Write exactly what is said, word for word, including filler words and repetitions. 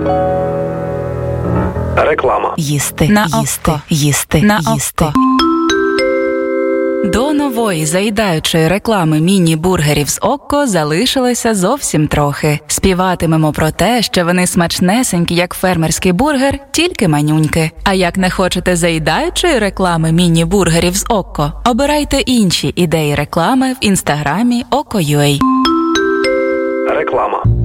Реклама. Їсти, На їсти, око. їсти, На їсти. око. До нової заїдаючої реклами міні-бургерів з Окко залишилося зовсім трохи. Співатимемо про те, що вони смачнесенькі, як фермерський бургер, тільки манюньки. А як не хочете заїдаючої реклами міні-бургерів з Окко, обирайте інші ідеї реклами в інстаграмі Окко.ua. Реклама.